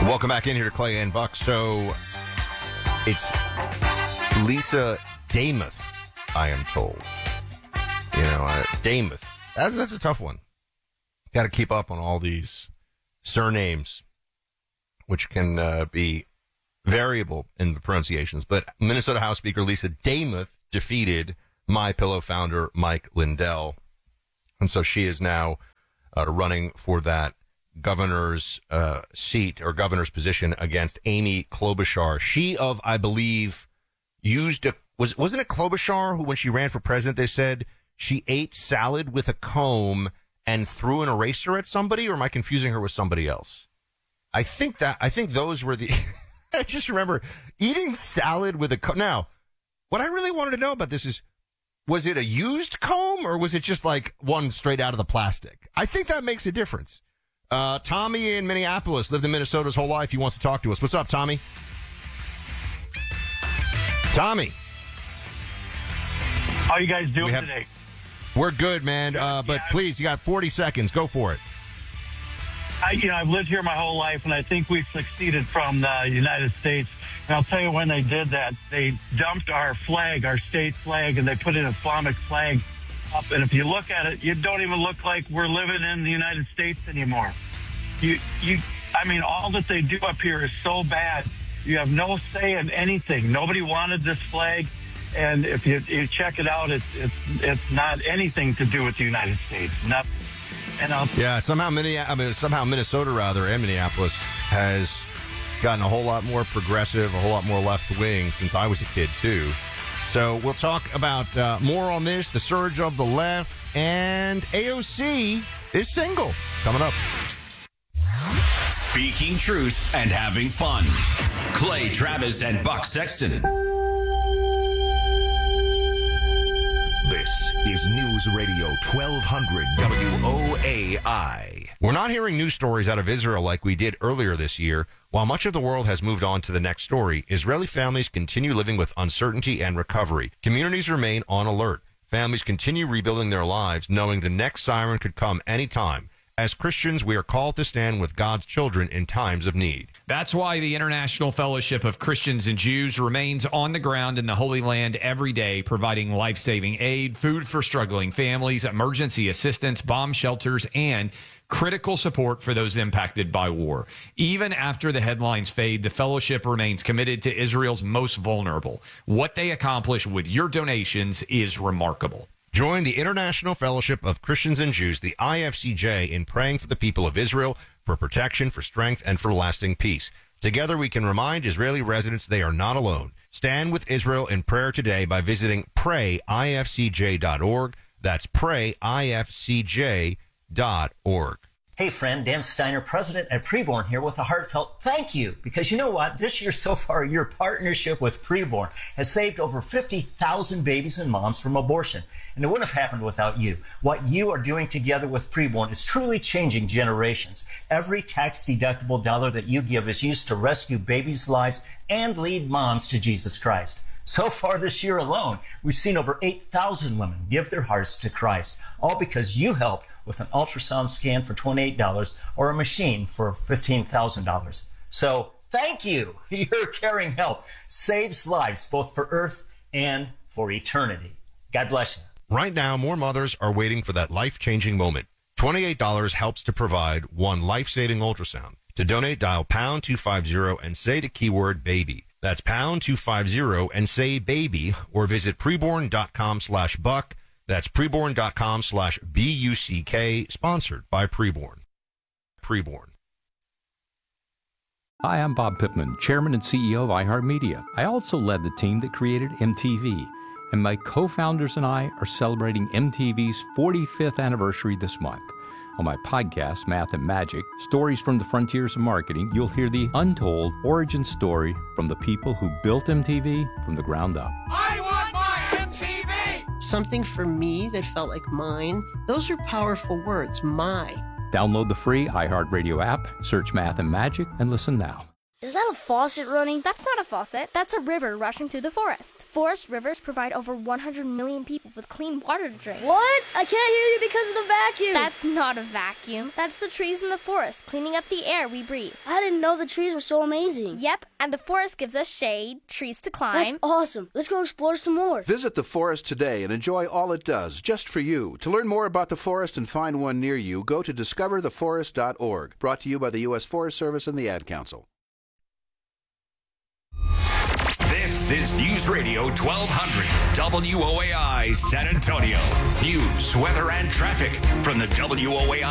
Welcome back in here to Clay and Buck. So it's Lisa Damuth, I am told. Damuth. That's a tough one. Got to keep up on all these surnames, which can be variable in the pronunciations. But Minnesota House Speaker Lisa Damuth defeated MyPillow founder Mike Lindell. And so she is now running for that governor's seat or governor's position against Amy Klobuchar. She I believe, wasn't it Klobuchar who, when she ran for president, they said she ate salad with a comb and threw an eraser at somebody, or am I confusing her with somebody else? I think those were the, I just remember eating salad with a comb. Now, what I really wanted to know about this is, was it a used comb or was it just like one straight out of the plastic? I think that makes a difference. Tommy in Minneapolis, lived in Minnesota his whole life. He wants to talk to us. What's up, Tommy? Tommy. How you guys doing today? We're good, man. But please, you got 40 seconds. Go for it. I've lived here my whole life, and I think we've succeeded from the United States. And I'll tell you when they did that. They dumped our flag, our state flag, and they put an Islamic flag up. And if you look at it, you don't even look like we're living in the United States anymore. All that they do up here is so bad. You have no say in anything. Nobody wanted this flag. And if you check it out, it's not anything to do with the United States. Nothing. And somehow Minnesota and Minneapolis has gotten a whole lot more progressive, a whole lot more left wing since I was a kid too. So we'll talk about more on this, the surge of the left, and AOC is single. Coming up. Speaking truth and having fun. Clay Travis and Buck Sexton. This is News Radio 1200 WOAI. We're not hearing news stories out of Israel like we did earlier this year. While much of the world has moved on to the next story, Israeli families continue living with uncertainty and recovery. Communities remain on alert. Families continue rebuilding their lives, knowing the next siren could come anytime. As Christians, we are called to stand with God's children in times of need. That's why the International Fellowship of Christians and Jews remains on the ground in the Holy Land every day, providing life-saving aid, food for struggling families, emergency assistance, bomb shelters, and critical support for those impacted by war. Even after the headlines fade, the fellowship remains committed to Israel's most vulnerable. What they accomplish with your donations is remarkable. Join the International Fellowship of Christians and Jews, the IFCJ, in praying for the people of Israel, for protection, for strength, and for lasting peace. Together we can remind Israeli residents they are not alone. Stand with Israel in prayer today by visiting prayifcj.org. That's prayifcj.org. Hey friend, Dan Steiner, president at Preborn here with a heartfelt thank you. Because you know what? This year so far, your partnership with Preborn has saved over 50,000 babies and moms from abortion. And it wouldn't have happened without you. What you are doing together with Preborn is truly changing generations. Every tax-deductible dollar that you give is used to rescue babies' lives and lead moms to Jesus Christ. So far this year alone, we've seen over 8,000 women give their hearts to Christ, all because you helped with an ultrasound scan for $28 or a machine for $15,000. So thank you. Your caring help saves lives both for earth and for eternity. God bless you. Right now, more mothers are waiting for that life-changing moment. $28 helps to provide one life-saving ultrasound. To donate, dial pound 250 and say the keyword baby. That's pound 250 and say baby, or visit preborn.com/buck. That's preborn.com/BUCK, sponsored by Preborn. Preborn. Hi, I'm Bob Pittman, Chairman and CEO of iHeartMedia. I also led the team that created MTV, and my co-founders and I are celebrating MTV's 45th anniversary this month. On my podcast, Math and Magic, Stories from the Frontiers of Marketing, you'll hear the untold origin story from the people who built MTV from the ground up. I want my MTV! Something for me that felt like mine. Those are powerful words, my. Download the free iHeartRadio app, search Math and Magic, and listen now. Is that a faucet running? That's not a faucet. That's a river rushing through the forest. Forest rivers provide over 100 million people with clean water to drink. What? I can't hear you because of the vacuum. That's not a vacuum. That's the trees in the forest cleaning up the air we breathe. I didn't know the trees were so amazing. Yep, and the forest gives us shade, trees to climb. That's awesome. Let's go explore some more. Visit the forest today and enjoy all it does, just for you. To learn more about the forest and find one near you, go to discovertheforest.org. Brought to you by the U.S. Forest Service and the Ad Council. This is News Radio 1200 WOAI San Antonio. News, weather, and traffic from the WOAI